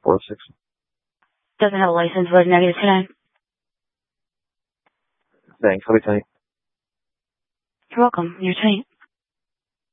406. Doesn't have a license, was negative 29. Thanks. I'll be 10. You're welcome. You're 20.